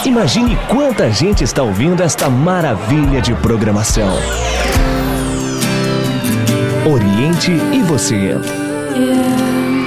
Imagine quanta gente está ouvindo esta maravilha de programação. Oriente e você.